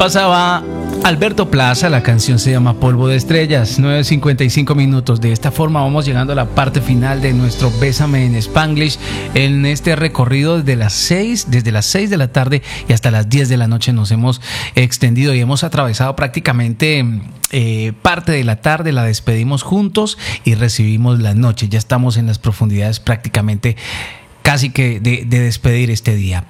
Pasaba Alberto Plaza, la canción se llama Polvo de Estrellas, 9:55 minutos. De esta forma vamos llegando a la parte final de nuestro Bésame en Spanglish en este recorrido desde las 6 de la tarde y hasta las 10 de la noche nos hemos extendido y hemos atravesado prácticamente parte de la tarde, la despedimos juntos y recibimos la noche. Ya estamos en las profundidades prácticamente casi que de despedir este día.